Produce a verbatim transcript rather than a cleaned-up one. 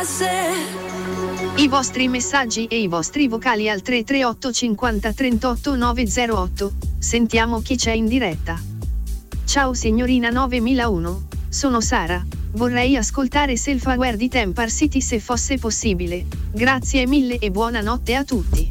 I vostri messaggi e i vostri vocali al tre tre otto cinquanta trentotto nove zero otto. Sentiamo chi c'è in diretta. Ciao signorina novemilauno, sono Sara. Vorrei ascoltare Self Aware di Tempar City se fosse possibile. Grazie mille e buonanotte a tutti.